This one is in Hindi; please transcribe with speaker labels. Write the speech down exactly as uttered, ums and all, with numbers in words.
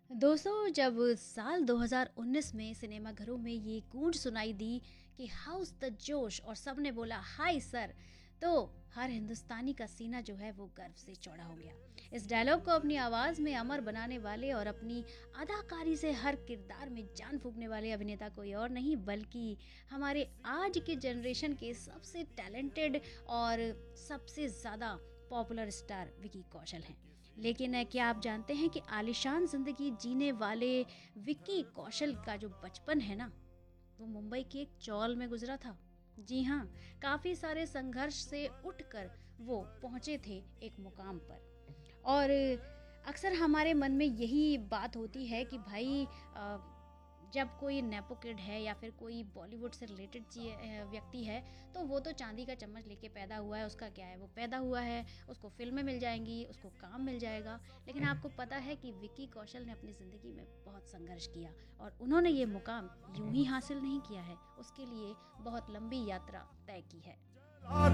Speaker 1: दोस्तों, जब साल दो हज़ार उन्नीस में सिनेमाघरों में ये गूंज सुनाई दी कि हाउस द जोश और सबने बोला हाय सर, तो हर हिंदुस्तानी का सीना जो है वो गर्व से चौड़ा हो गया। इस डायलॉग को अपनी आवाज में अमर बनाने वाले और अपनी अदाकारी से हर किरदार में जान फूंकने वाले अभिनेता कोई और नहीं बल्कि हमारे आज के जनरेशन के सबसे टैलेंटेड और सबसे ज्यादा पॉपुलर स्टार विकी कौशल हैं। लेकिन अ, क्या आप जानते हैं कि आलिशान जिंदगी जीने वाले विक्की कौशल का जो बचपन है ना, वो मुंबई के एक चौल में गुजरा था। जी हाँ, काफी सारे संघर्ष से उठकर वो पहुंचे थे एक मुकाम पर। और अक्सर हमारे मन में यही बात होती है कि भाई अ, जब कोई नेपो किड है या फिर कोई बॉलीवुड से रिलेटेड व्यक्ति है, तो वो तो चांदी का चम्मच लेके पैदा हुआ है। उसका क्या है, वो पैदा हुआ है, उसको फिल्में मिल जाएंगी, उसको काम मिल जाएगा। लेकिन आपको पता है कि विक्की कौशल ने अपनी ज़िंदगी में बहुत संघर्ष किया और उन्होंने ये मुकाम यूं ही हासिल नहीं किया है। उसके लिए बहुत लंबी यात्रा तय की है।